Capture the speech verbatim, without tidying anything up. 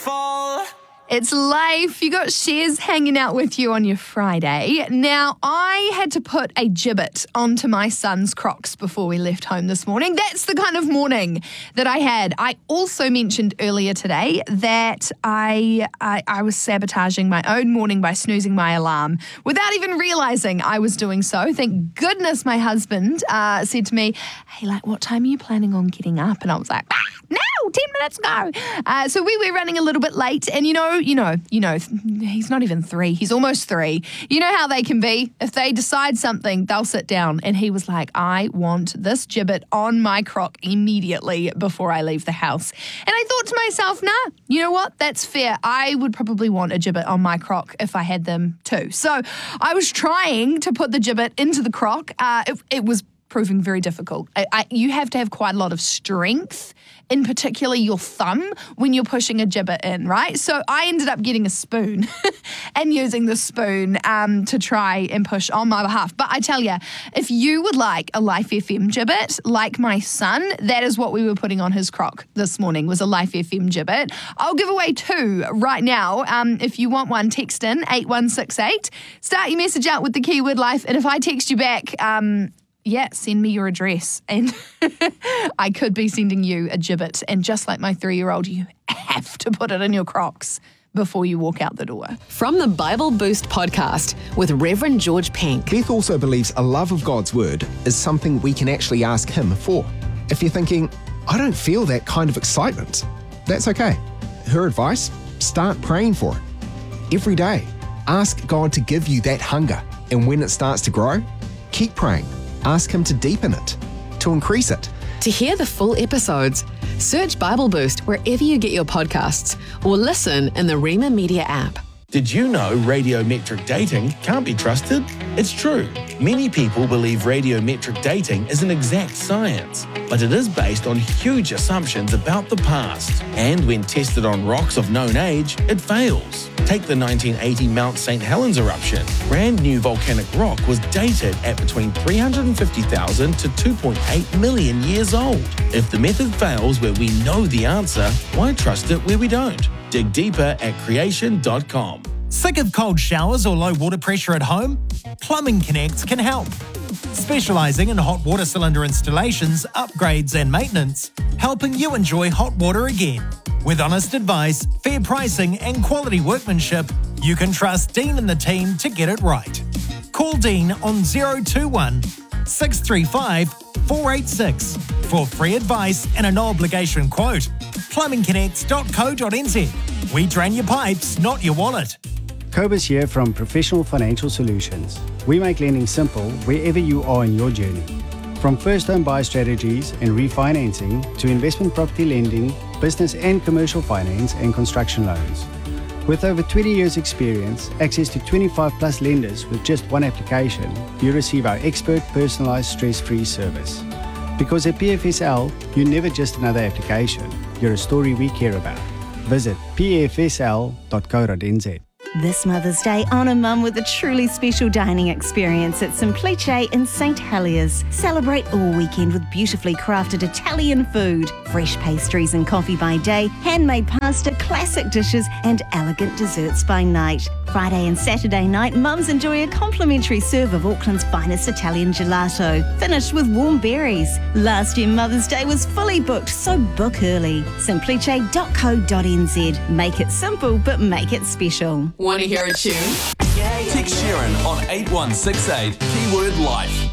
fall. It's life. You got Shares hanging out with you on your Friday. Now, I had to put a gibbet onto my son's Crocs before we left home this morning. That's the kind of morning that I had. I also mentioned earlier today that I, I, I was sabotaging my own morning by snoozing my alarm without even realising I was doing so. Thank goodness my husband uh, said to me, hey, like, what time are you planning on getting up? And I was like, ah, no, ten minutes ago. Uh, so we were running a little bit late, and you know, you know, you know, he's not even three. He's almost three. You know how they can be. If they decide something, they'll sit down. And he was like, I want this gibbet on my Croc immediately before I leave the house. And I thought to myself, nah, you know what? That's fair. I would probably want a gibbet on my Croc if I had them too. So I was trying to put the gibbet into the Croc. Uh, it, it was proving very difficult. I, I, you have to have quite a lot of strength, in particular your thumb, when you're pushing a gibbet in, right? So I ended up getting a spoon and using the spoon um, to try and push on my behalf. But I tell you, if you would like a Life F M gibbet, like my son, that is what we were putting on his Croc this morning, was a Life F M gibbet. I'll give away two right now. Um, if you want one, text in eight one six eight. Start your message out with the keyword life. And if I text you back, um, yeah, send me your address and I could be sending you a gibbet. And just like my three-year-old, you have to put it in your Crocs before you walk out the door. From the Bible Boost podcast with Reverend George Penk. Beth also believes a love of God's word is something we can actually ask him for. If you're thinking, I don't feel that kind of excitement, that's okay. Her advice, start praying for it. Every day, ask God to give you that hunger. And when it starts to grow, keep praying. Ask him to deepen it, to increase it. To hear the full episodes, search Bible Boost wherever you get your podcasts or listen in the Rema Media app. Did you know radiometric dating can't be trusted? It's true. Many people believe radiometric dating is an exact science, but it is based on huge assumptions about the past. And when tested on rocks of known age, it fails. Take the nineteen eighty Mount Saint Helens eruption. Brand new volcanic rock was dated at between three hundred fifty thousand to two point eight million years old. If the method fails where we know the answer, why trust it where we don't? Dig deeper at creation dot com. Sick of cold showers or low water pressure at home? Plumbing Connect can help. Specialising in hot water cylinder installations, upgrades and maintenance, helping you enjoy hot water again. With honest advice, fair pricing and quality workmanship, you can trust Dean and the team to get it right. Call Dean on zero two one, six three five, four eight six for free advice and a no-obligation quote. plumbing connect dot co dot n z. We drain your pipes, not your wallet. Cobus here from Professional Financial Solutions. We make lending simple wherever you are in your journey. From first home buy strategies and refinancing to investment property lending, business and commercial finance and construction loans. With over twenty years experience, access to twenty-five plus lenders with just one application, you receive our expert personalized stress-free service. Because at P F S L, you're never just another application, you're a story we care about. Visit p f s l dot co dot n z. This Mother's Day, honour Mum with a truly special dining experience at Simplice in Saint Heliers. Celebrate all weekend with beautifully crafted Italian food, fresh pastries and coffee by day, handmade pasta, classic dishes and elegant desserts by night. Friday and Saturday night, mums enjoy a complimentary serve of Auckland's finest Italian gelato, finished with warm berries. Last year Mother's Day was fully booked, so book early. simplice dot co dot n z. Make it simple, but make it special. Want to hear a tune? Text Sharon on eight one six eight, keyword life.